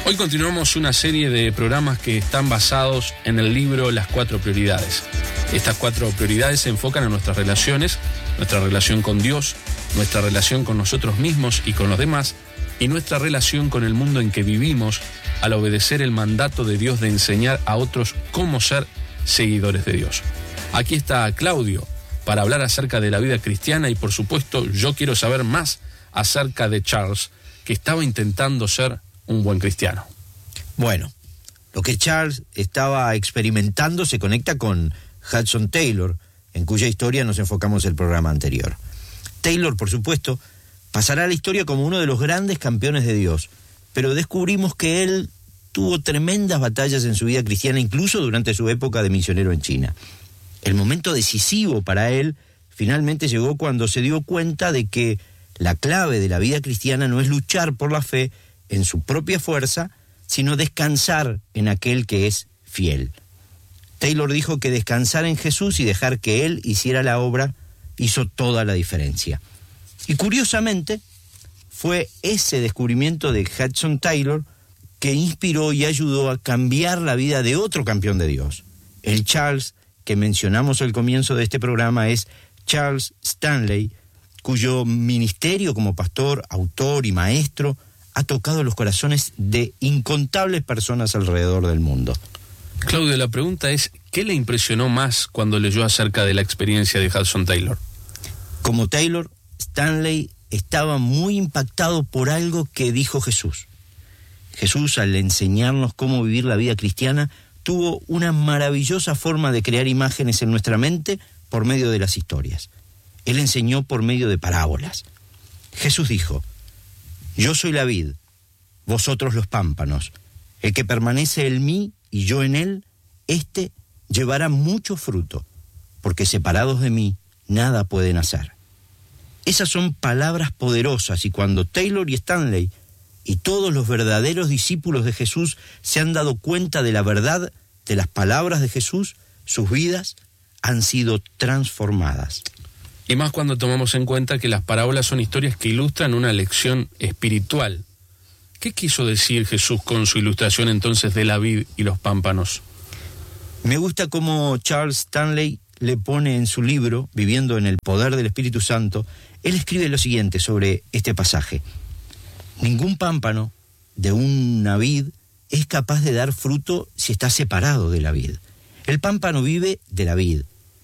Hoy continuamos una serie de programas que están basados en el libro Las 4 prioridades. Estas 4 prioridades se enfocan en nuestras relaciones, nuestra relación con Dios, nuestra relación con nosotros mismos y con los demás, y nuestra relación con el mundo en que vivimos al obedecer el mandato de Dios de enseñar a otros cómo ser seguidores de Dios. Aquí está Claudio para hablar acerca de la vida cristiana y, por supuesto, yo quiero saber más acerca de Charles, que estaba intentando ser un buen cristiano. Bueno, lo que Charles estaba experimentando se conecta con Hudson Taylor, en cuya historia nos enfocamos el programa anterior. Taylor, por supuesto, pasará a la historia como uno de los grandes campeones de Dios, pero descubrimos que él tuvo tremendas batallas en su vida cristiana, incluso durante su época de misionero en China. El momento decisivo para él finalmente llegó cuando se dio cuenta de que la clave de la vida cristiana no es luchar por la fe en su propia fuerza, sino descansar en aquel que es fiel. Taylor dijo que descansar en Jesús y dejar que Él hiciera la obra hizo toda la diferencia. Y curiosamente, fue ese descubrimiento de Hudson Taylor que inspiró y ayudó a cambiar la vida de otro campeón de Dios. El Charles que mencionamos al comienzo de este programa es Charles Stanley, cuyo ministerio como pastor, autor y maestro ha tocado los corazones de incontables personas alrededor del mundo. Claudio, la pregunta es, ¿qué le impresionó más cuando leyó acerca de la experiencia de Hudson Taylor? Como Taylor, Stanley estaba muy impactado por algo que dijo Jesús. Jesús, al enseñarnos cómo vivir la vida cristiana, tuvo una maravillosa forma de crear imágenes en nuestra mente por medio de las historias. Él enseñó por medio de parábolas. Jesús dijo: yo soy la vid, vosotros los pámpanos. El que permanece en mí y yo en él, éste llevará mucho fruto, porque separados de mí, nada pueden hacer. Esas son palabras poderosas, y cuando Taylor y Stanley y todos los verdaderos discípulos de Jesús se han dado cuenta de la verdad de las palabras de Jesús, sus vidas han sido transformadas. Y más cuando tomamos en cuenta que las parábolas son historias que ilustran una lección espiritual. ¿Qué quiso decir Jesús con su ilustración entonces de la vid y los pámpanos? Me gusta cómo Charles Stanley le pone en su libro, Viviendo en el Poder del Espíritu Santo, él escribe lo siguiente sobre este pasaje: ningún pámpano de una vid es capaz de dar fruto si está separado de la vid. El pámpano vive de la vid.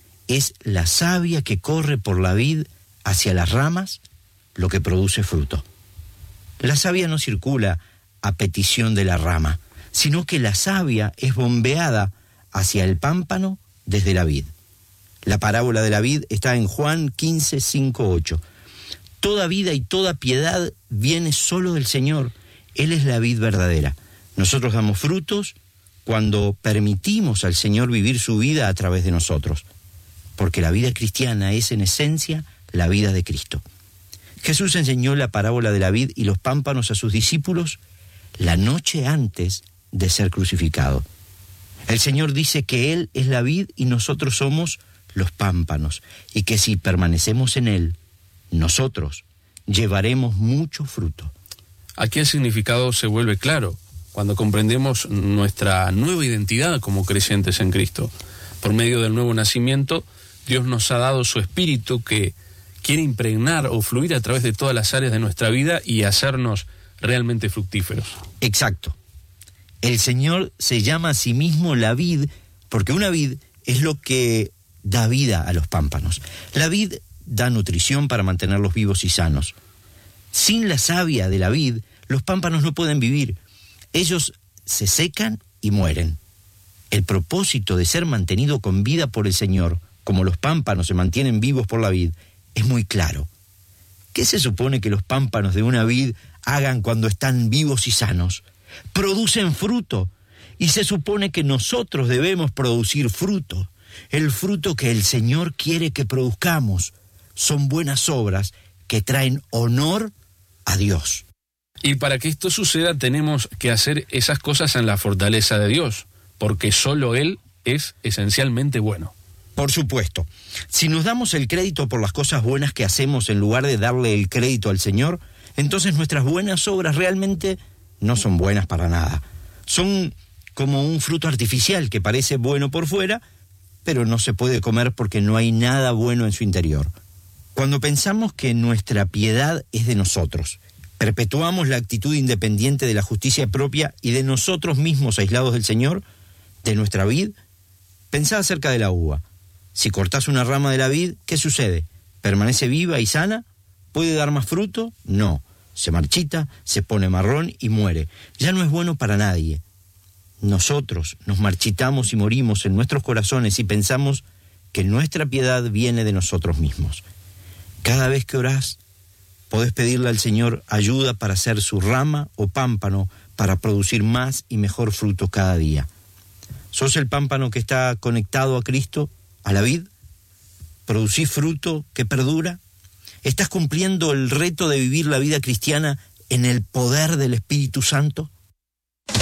Es la savia que corre por la vid hacia las ramas lo que produce fruto. La savia no circula a petición de la rama, sino que la savia es bombeada hacia el pámpano desde la vid. La parábola de la vid está en Juan 15, 5, 8. Toda vida y toda piedad viene solo del Señor. Él es la vid verdadera. Nosotros damos frutos cuando permitimos al Señor vivir su vida a través de nosotros, porque la vida cristiana es en esencia la vida de Cristo. Jesús enseñó la parábola de la vid y los pámpanos a sus discípulos la noche antes de ser crucificado. El Señor dice que Él es la vid y nosotros somos los pámpanos, y que si permanecemos en Él, nosotros llevaremos mucho fruto. Aquí el significado se vuelve claro cuando comprendemos nuestra nueva identidad como creyentes en Cristo. Por medio del nuevo nacimiento, Dios nos ha dado su Espíritu que quiere impregnar o fluir a través de todas las áreas de nuestra vida y hacernos realmente fructíferos. Exacto. El Señor se llama a sí mismo la vid, porque una vid es lo que da vida a los pámpanos. La vid da nutrición para mantenerlos vivos y sanos. Sin la savia de la vid, los pámpanos no pueden vivir. Ellos se secan y mueren. El propósito de ser mantenido con vida por el Señor, como los pámpanos se mantienen vivos por la vid, es muy claro. ¿Qué se supone que los pámpanos de una vid hagan cuando están vivos y sanos? Producen fruto, y se supone que nosotros debemos producir fruto. El fruto que el Señor quiere que produzcamos son buenas obras que traen honor a Dios. Y para que esto suceda tenemos que hacer esas cosas en la fortaleza de Dios, porque solo Él es esencialmente bueno. Por supuesto. Si nos damos el crédito por las cosas buenas que hacemos en lugar de darle el crédito al Señor, entonces nuestras buenas obras realmente no son buenas para nada. Son como un fruto artificial que parece bueno por fuera, pero no se puede comer porque no hay nada bueno en su interior. Cuando pensamos que nuestra piedad es de nosotros, perpetuamos la actitud independiente de la justicia propia y de nosotros mismos aislados del Señor, de nuestra vid, pensá acerca de la uva. Si cortás una rama de la vid, ¿qué sucede? ¿Permanece viva y sana? ¿Puede dar más fruto? No. Se marchita, se pone marrón y muere. Ya no es bueno para nadie. Nosotros nos marchitamos y morimos en nuestros corazones y pensamos que nuestra piedad viene de nosotros mismos. Cada vez que orás, podés pedirle al Señor ayuda para ser su rama o pámpano para producir más y mejor fruto cada día. ¿Sos el pámpano que está conectado a Cristo, a la vid? ¿Producís fruto que perdura? ¿Estás cumpliendo el reto de vivir la vida cristiana en el poder del Espíritu Santo?